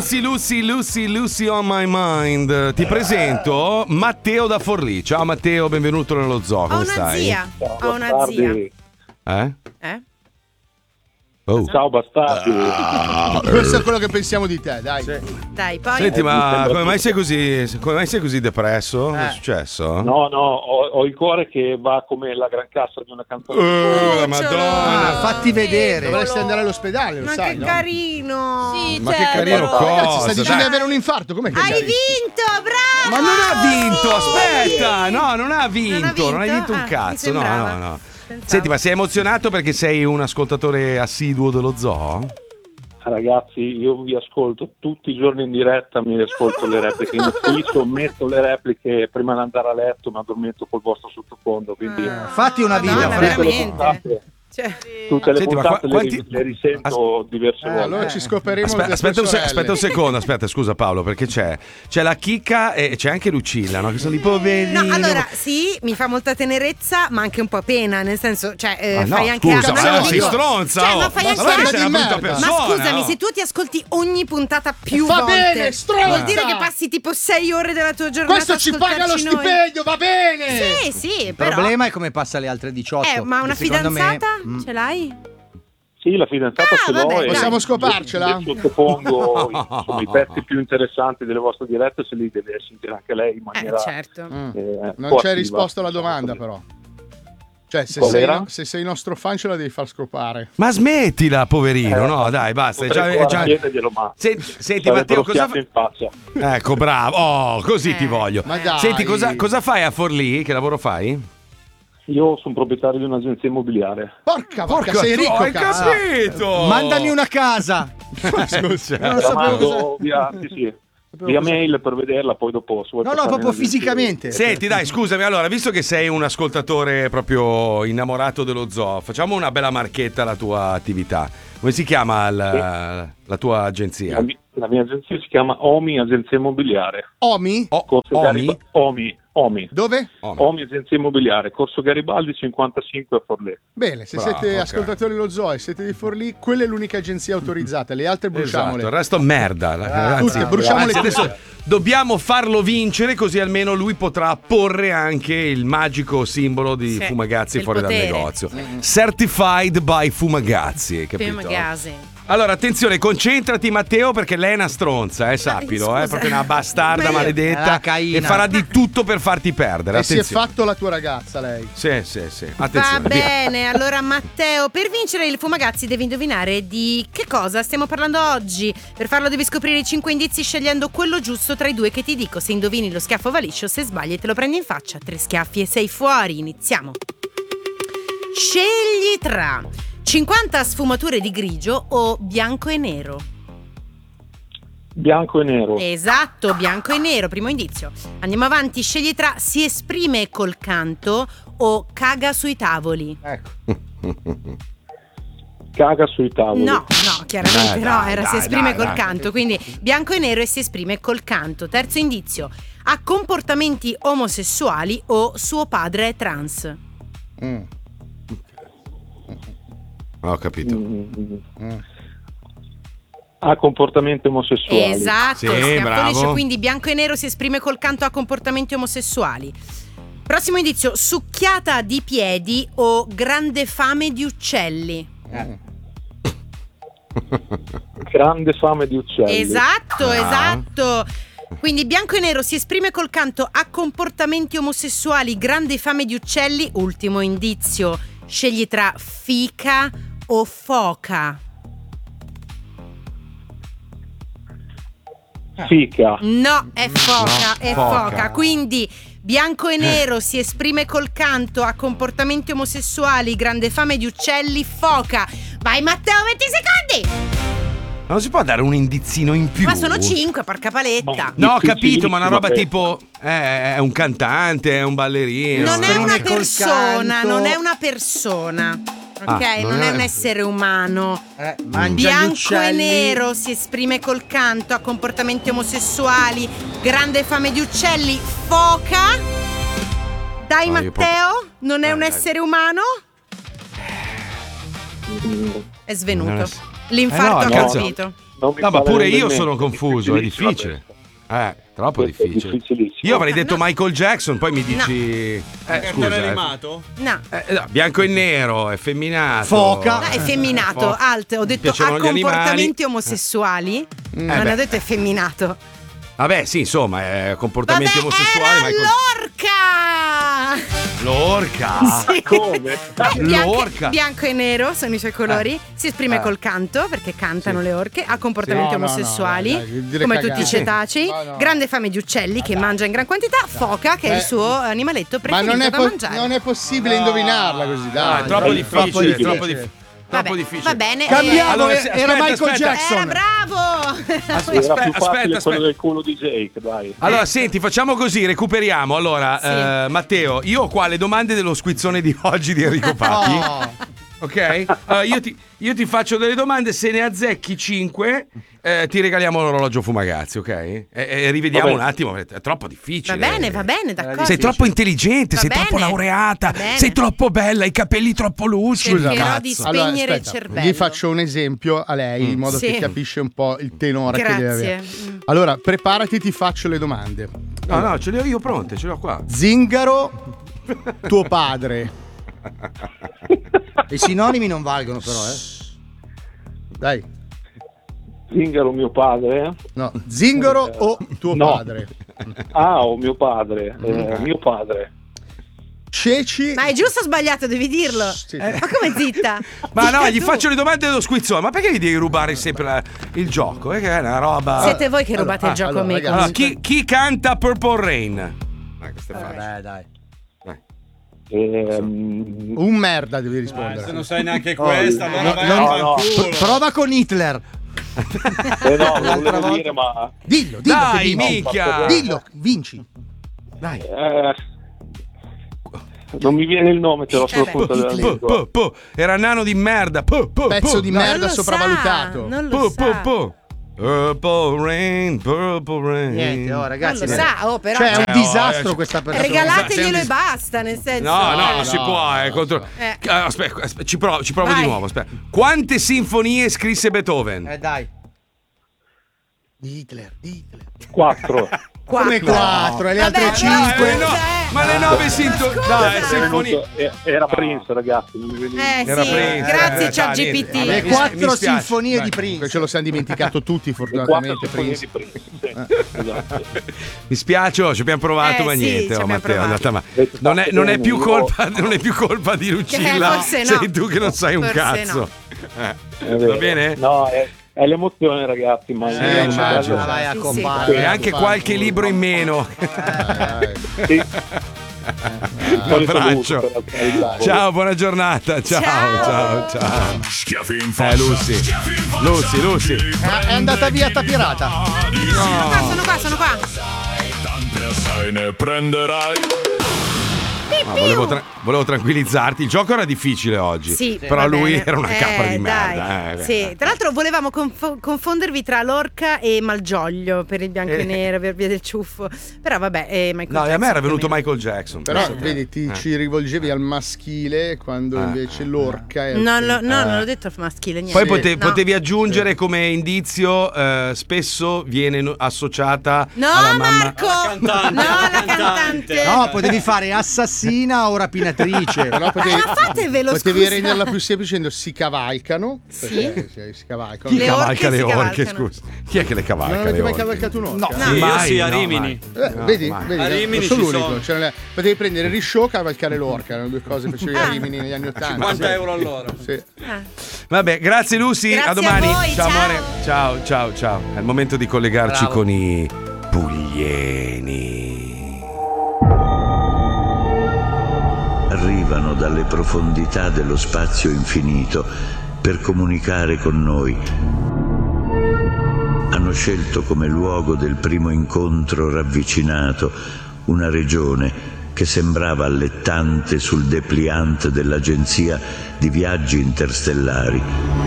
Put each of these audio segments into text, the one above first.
Lucy on my mind. Ti presento Matteo da Forlì. Ciao Matteo, benvenuto nello zoo. Come stai? Ho una zia. Eh? Oh. Ciao bastardi. Questo è quello che pensiamo di te, dai. Dai, poi. Senti, ma come mai sei così depresso? Che è successo? No, ho il cuore che va come la gran cassa di una canzone. La Madonna. Fatti vedere. Dovresti andare all'ospedale, lo Ma sai, che no? carino. Sì, Ma che carino certo. Ragazzi, sta cosa? dicendo di avere un infarto, com'è che Hai gli vinto, bravo. Ma non ha vinto, aspetta! No, non ha vinto, non hai vinto un mi cazzo. No, sembrava. no. Senti, ma sei emozionato perché sei un ascoltatore assiduo dello zoo? Ragazzi, io vi ascolto tutti i giorni in diretta, mi ascolto le repliche in ufficio, metto le repliche prima di andare a letto, mi addormento col vostro sottofondo, quindi Fatti una vita, Madonna, Fred. veramente. tutte le Senti, ma puntate quanti- le risento diverse volte. Allora ci scoperemo Aspetta un secondo, scusa Paolo, perché c'è la Chicca e c'è anche Lucilla, no? Che sono i poverini. No, allora sì, mi fa molta tenerezza, ma anche un po' pena, nel senso, cioè, no, fai anche scusa, no, ma lo sei dico. stronza, Cioè, oh. ma fai Ma anche guarda che sei una una brutta merda. persona. Ma scusami, oh. se tu ti ascolti ogni puntata più Va volte, bene, stronza! vuol dire che passi tipo 6 ore della tua giornata. Questo ci paga lo ascoltarci noi. stipendio, va bene! Sì, Il però. problema è come passa le altre 18. Ma una che secondo me- fidanzata ce l'hai? Sì, la fidanzata ce l'ho vabbè, e possiamo scoparcela? le sottopongo insomma, i pezzi più interessanti delle vostre dirette, se li deve sentire anche lei in maniera Certo. Non proattiva. c'è risposta alla domanda, però. Cioè, Qual era? se sei nostro fan ce la devi far scopare. Ma smettila, poverino, no, dai, basta. Chiederglielo, ma Senti Matteo, cosa in faccia. Ecco, bravo. Oh, così ti voglio. Ma dai. Senti, cosa fai a Forlì? Che lavoro fai? Io sono proprietario di un'agenzia immobiliare. Porca, sei ricco, hai cazzo. capito? Mandami una casa. Scusa. Non lo La sapevo mando via mail per vederla, poi dopo se vuoi No, passarmi proprio in agenzia. fisicamente. Senti, dai, scusami, allora, visto che sei un ascoltatore proprio innamorato dello zoo, facciamo una bella marchetta alla tua attività. Come si chiama la tua agenzia? La mia agenzia si chiama Omi Agenzia Immobiliare. Omi? Corso Omi? Omi. Dove? Omi Agenzia Immobiliare, Corso Garibaldi 55 a Forlì. Bene, se Bravo, siete ok. ascoltatori dello zoo e siete di Forlì, quella è l'unica agenzia autorizzata, le altre bruciamole. Esatto, il resto merda. Anzi, tutte, bruciamole tutte. adesso dobbiamo farlo vincere, così almeno lui potrà porre anche il magico simbolo di Sì, Fumagazzi il fuori potere. dal negozio. Certified by Fumagazzi, capito? Fumagazzi. Allora, attenzione, concentrati Matteo, perché lei è una stronza, sappilo, scusa. è proprio una bastarda Ma io- maledetta La caina. e farà di tutto per farti perdere. E si è Attenzione. fatto la tua ragazza, lei. Sì. Va Attenzione. via. bene, allora Matteo, per vincere il Fumagazzi devi indovinare di che cosa stiamo parlando oggi. Per farlo devi scoprire i 5 indizi scegliendo quello giusto tra i due che ti dico. Se indovini lo schiaffo va liscio, se sbagli te lo prendi in faccia. 3 schiaffi e sei fuori, iniziamo. Scegli tra 50 sfumature di grigio o bianco e nero. Bianco e nero. Esatto, bianco e nero, primo indizio. Andiamo avanti, scegli tra si esprime col canto o caga sui tavoli. Ecco. Caga sui tavoli. No, chiaramente no, Dai, era dai, si esprime dai, col dai. canto, quindi bianco e nero e si esprime col canto. Terzo indizio, ha comportamenti omosessuali o suo padre è trans. Ho capito. Ha comportamenti omosessuali. Esatto, Sì, schiaffo bravo. liscio, quindi bianco e nero si esprime col canto, ha comportamenti omosessuali. Prossimo indizio, succhiata di piedi o grande fame di uccelli. Grande fame di uccelli. Esatto. Quindi bianco e nero si esprime col canto, ha comportamenti omosessuali, grande fame di uccelli. Ultimo indizio, scegli tra fica o foca. Fica. No, è foca, No, è foca. foca. Quindi bianco e nero si esprime col canto, ha comportamenti omosessuali, grande fame di uccelli, foca. Vai Matteo, 20 secondi! Ma non si può dare un indizino in più? Ma sono 5, porca paletta. No, ho capito, ma una roba Difficilissimo, tipo è un cantante, è un ballerino. Non è una Esprime col persona, canto. non è una persona. Ok, Ah, non è un essere umano. Mangia gli Bianco e uccelli. nero si esprime col canto, ha comportamenti omosessuali, grande fame di uccelli, foca. Dai No, io Matteo, non è un dai. essere umano? È Mm, svenuto. Non è- L'infarto no, ha cazzo. colpito. Non mi No, ma pare pure nemmeno io sono in mente. confuso, è difficile. Troppo Questo è difficile. difficilissimo. Io avrei detto Michael Jackson, poi mi dici. Cartone Scusa. animato? No. No, bianco e nero, effeminato. Foca. No, effeminato, alt, ho detto piacevano ha gli animali. comportamenti omosessuali, non beh. ho detto effeminato. Vabbè, sì, insomma, comportamenti Vabbè, omosessuali. era l'orca! L'orca? Sì. Come? L'orca. Bianco e nero sono i suoi colori. Si esprime col canto, perché cantano le orche. Ha comportamenti Sì. No, no, omosessuali, no, dai, dire come cagate. tutti i cetacei. No, no. Grande fame di uccelli che mangia in gran quantità. Foca, che è il suo animaletto Ma preferito non è, da mangiare. non è possibile indovinarla così, dai. È troppo difficile, difficile. Vabbè, troppo difficile. Va bene. Cambiamo, Allora, era Michael Jackson. Era bravo! Era più facile aspetta. quello del culo di Jake, dai. Allora, senti, facciamo così, recuperiamo. Allora, Sì. Matteo, io ho qua le domande dello squizzone di oggi di Enrico Papi. Ok? Allora, io ti faccio delle domande, se ne azzecchi 5, ti regaliamo l'orologio Fumagazzi, ok? E rivediamo Vabbè. un attimo, è troppo difficile. Va bene, d'accordo. Sei troppo intelligente, Va sei bene, troppo laureata, va bene. sei troppo bella, hai i capelli troppo lucidi. Cercherò di Cazzo. spegnere il aspetta, cervello. gli faccio un esempio a lei in modo Sì. che capisce un po' il tenore che deve Grazie. avere. Allora, preparati, ti faccio le domande. No, ce le ho io pronte, ce le ho qua. Zingaro, tuo padre. I sinonimi non valgono però, Dai, Zingaro mio padre? no, zingaro o tuo No. padre? Ah, o mio padre. Mio padre. Ceci. Ma è giusto o sbagliato? Devi dirlo. Sì. Ma come zitta? Ma no, Dica gli tu. faccio le domande dello squizzone. Ma perché gli devi rubare sempre il gioco? Che è una roba. Siete voi che rubate il gioco allora, a me. ragazzi. Allora, comunque. chi canta Purple Rain? Questo è facile. dai. Un merda devi rispondere. Se non sai neanche questa, allora vai no, a no. fanculo. Prova con Hitler. No, volevo volta. dire, ma Dillo, Dai, che vinci. minchia! Dillo, vinci. Dai. non mi viene il nome, te l'ho sulla Vabbè. punta della lingua. Era nano di merda. Pezzo di Non merda lo sopravvalutato. Sa, non lo sa. Purple Rain, Purple Rain. Niente, oh Non ragazzi. lo sa, però. Cioè, è un oh, disastro questa persona. Regalateglielo e basta, nel senso. No, non si può. Contro... Aspetta, ci provo Vai. di nuovo. Aspetta. Quante sinfonie scrisse Beethoven? Dai. Hitler. 4. Come 4 e le altre Vabbè, 5. Ma le 9 sinfonie. Era Prince, ragazzi. Non mi veniva. Era Sì, Prince, grazie dai, ChatGPT. niente. Le Mi 4 spiace. sinfonie di Dai, Prince. Ce lo siamo dimenticato tutti, Le 4 fortunatamente. sinfonie Prince. di Prince. Sì, esatto. Mi spiace, ci abbiamo provato, ma sì, niente. ci abbiamo Matteo, è andata provato. ma... non è più colpa di Lucilla. Forse no. Sei tu che non sai un Forse cazzo. È vero. Va bene? No, è l'emozione, ragazzi. Ma immagino. Vai a Sì. compare. E anche qualche libro in meno. Sì. Un abbraccio. Ciao, buona giornata. Ciao. Schiaffi in faccia. Lucy. È andata via tapirata. Sono qua. Tante assai ne prenderai. Volevo tranquillizzarti. Il gioco era difficile oggi. Sì, però va lui bene. era una capra di dai. merda. Sì. Tra l'altro volevamo confondervi tra l'orca e Malgioglio per il bianco e nero, per via del ciuffo. Però vabbè, Michael No, a me Jackson era venuto più o meno. Michael Jackson. Però Pensa te. vedi, ci rivolgevi al maschile quando invece l'orca è. No, non l'ho detto maschile, niente. Poi No. potevi aggiungere come indizio, spesso viene associata No, alla mamma. Marco! cantante, No, la la cantante! No, potevi fare assassina o rapinatrice. Però potevi, ma fatevelo, potevi scusa. renderla più semplice dicendo si cavalcano. Sì. Perché si cavalcano. Le Chi cavalca orche le si orche, cavalcano. scusa? Chi è che le cavalca? Non avete le mai orche? cavalcato un'orca? No. Io Mai, sì, a no, Rimini. mai. Vedi, mai. vedi, A Rimini non sono ci l'unico. sono. Cioè, potevi prendere il risciò e cavalcare l'orca, erano due cose che facevi a Rimini negli anni 80. 50 euro all'ora. Sì. Vabbè, grazie Lucy, Grazie a domani. a voi, ciao ciao. amore. Ciao. È il momento di collegarci Bravo. con i puglieni. Arrivano dalle profondità dello spazio infinito per comunicare con noi. Hanno scelto come luogo del primo incontro ravvicinato una regione che sembrava allettante sul dépliant dell'agenzia di viaggi interstellari.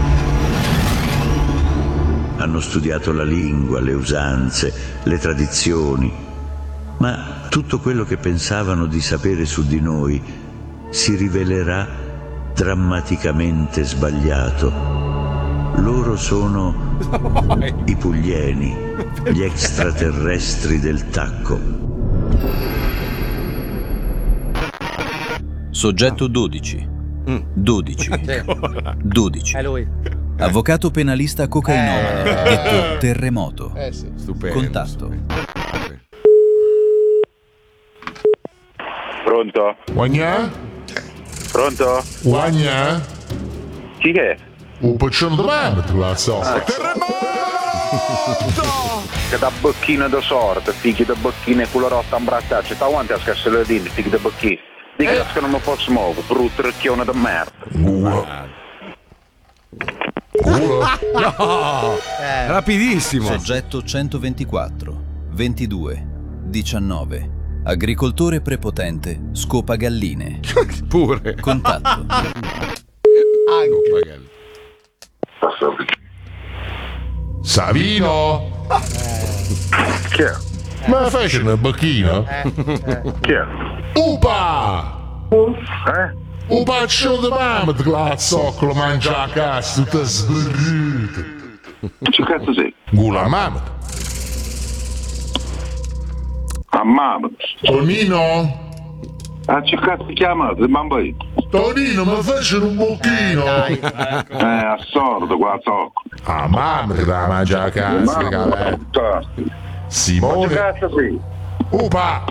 Hanno studiato la lingua, le usanze, le tradizioni, ma tutto quello che pensavano di sapere su di noi si rivelerà drammaticamente sbagliato. Loro sono i puglieni, gli extraterrestri del tacco. Soggetto 12. 12. 12. È lui. Avvocato penalista cocainomane, detto terremoto. Sì. Stupendo. Contatto. Pronto? Guagna? Pronto? Guagna? Chi è? Un paccione di mamma, la so. Che da bocchino da sorte, figli da bocchino e culo rotto imbrattaccio. Ta quanti a scarsare le denti, figli da bocchino. Dica che non mi posso muovere, brutto recchione da merda. Rapidissimo. Soggetto 124. 22. 19. Agricoltore prepotente, scopa galline. Pure. Contatto. Savino? Chi è? Ma fece una bocchina? Chi è? Upa! Un paccione di mamma, la zoccolo mangia a casa, tutta sbrruta. Che cazzo sei? Gula mamma. A mamma. Tonino? Che cazzo ti chiama? Rimamboi. Tonino, ma fece un bocchino. Assordo qua zoccolo. Ah, mamma che la mangia a casa, che Simone? Che cazzo sei? Upa!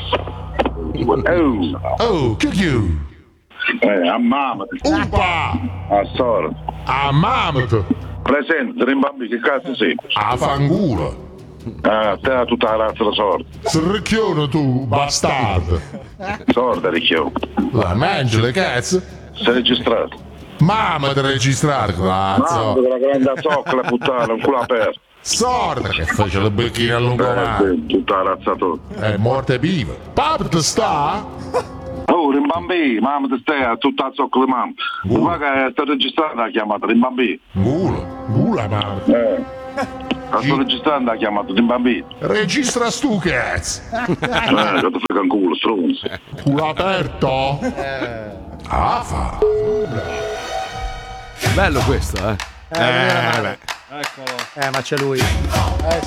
Oh, chiu. A mamma. Upa! Assordo. A mamma! Presente, rimbambi, che cazzo sei? A fangula! Te ha tutta la razza da sorda. Sricchione tu, bastardo! Sorda, ricchione. La mangia le cazzo? Sei registrato. Mamma ti registrare, Mamma cazzo! della grande zoccola, puttana, un culo aperto. Sorda che fece le becchine a lungomare! Tutta la razza tua. È morta e viva! Papà ti sta? Oh, rimbambi, mamma ti stai a tutta la zoccola di mamma. Ma che sta registrando la chiamata, rimbambi. Gula mamma! Sto registrando la chiamata, rimbambi. Registra stu cazzo! Che ti frega un culo, stronzo. Culo aperto? Fa! Bello questo, Beh. Eccolo. Ma c'è lui.